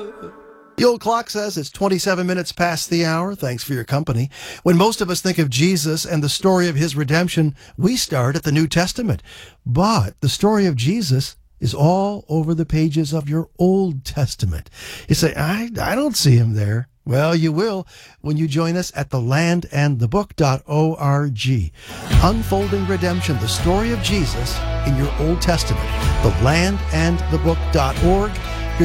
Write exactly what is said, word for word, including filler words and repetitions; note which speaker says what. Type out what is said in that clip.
Speaker 1: The old clock says it's twenty-seven minutes past the hour. Thanks for your company. When most of us think of Jesus and the story of his redemption, we start at the New Testament. But the story of Jesus is all over the pages of your Old Testament. You say, I, I don't see him there. Well, you will when you join us at the land and the book dot org. Unfolding Redemption, the story of Jesus in your Old Testament. the land and the book dot org.